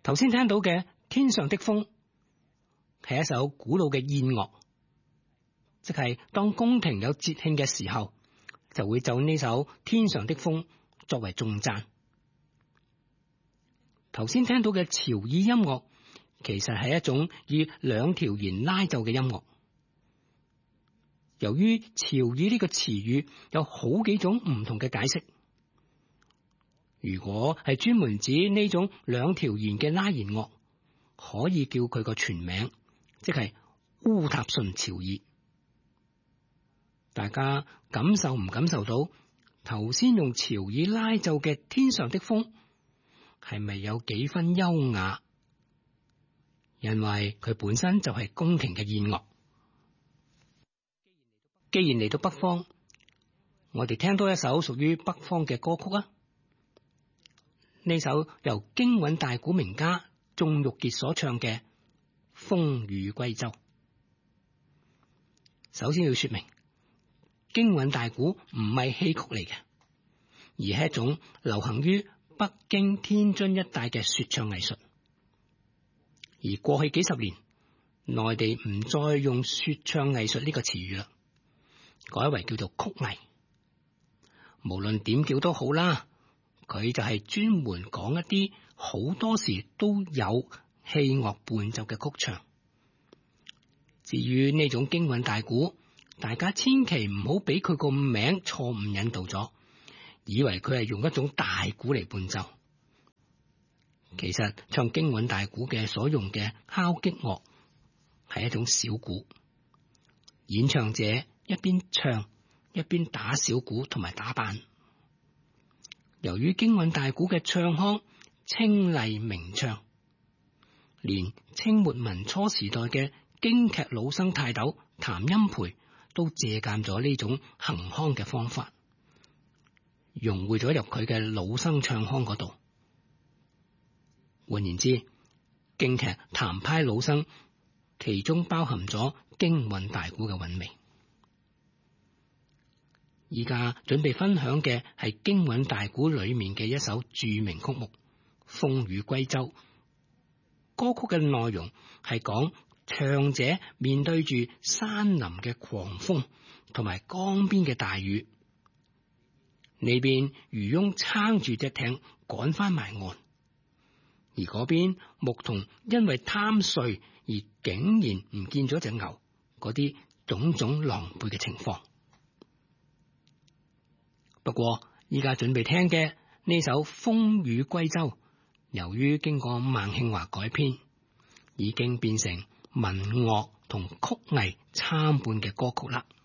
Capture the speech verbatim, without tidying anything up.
頭先聽到嘅《天上的風》係一首古老嘅宴樂，即係當宮廷有節慶嘅時候，就會奏呢首《天上的風》作為頌讚。頭先聽到嘅潮意音樂，其實係一種以兩條弦拉奏嘅音樂。由於潮意呢個詞語有好幾種唔同嘅解釋，如果係專門指呢種兩條弦嘅拉弦樂，可以叫佢個全名，即係烏塔遜潮意。大家感受唔感受到頭先用潮意拉奏嘅《天上的風》係咪有幾分優雅？因為佢本身就係宮廷嘅宴樂。既然嚟到北方，我哋聽多一首屬於北方嘅歌曲啊！呢首由京韻大鼓名家鍾玉傑所唱嘅《風雨歸舟》。首先要說明，京韻大鼓唔係戲曲嚟嘅，而係一種流行於北京、天津一帶嘅說唱藝術。而過去幾十年，內地唔再用說唱藝術呢個詞語啦，改為叫做曲藝。無論點叫都好啦，佢就係專門講一啲好多時都有器樂伴奏嘅曲唱。至於呢種京韻大鼓，大家千祈唔好俾佢個名錯誤引導咗，以為佢係用一種大鼓嚟伴奏。其實唱京韻大鼓嘅所用嘅敲擊樂係一種小鼓，演唱者一邊唱一邊打小鼓同埋打板。由於京韻大鼓嘅唱腔清麗明暢，連清末民初時代嘅京劇老生泰斗譚欽培都借鑒咗呢種行腔嘅方法，融匯咗入佢嘅老生唱腔嗰度。換言之，京劇譚派老生其中包含咗京韻大鼓嘅韻味。依家準備分享嘅係京韻大鼓裏面嘅一首著名曲目《風雨歸舟》。歌曲嘅內容係講唱者面對住山林嘅狂風同埋江邊嘅大雨，呢邊漁翁撐住隻艇趕翻埋岸，而嗰邊牧童因為貪睡而竟然唔見咗隻牛，嗰啲種種狼狽嘅情況。不過依家準備聽嘅呢首《風雨歸舟》，由於經過孟慶華改編，已經變成民樂同曲藝參半嘅歌曲啦。